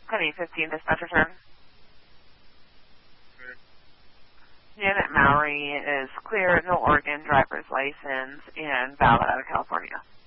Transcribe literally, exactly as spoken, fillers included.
ten eight fifteen, dispatch return. Okay. Janet Mowry is clear, no Oregon driver's license, and valid out of California.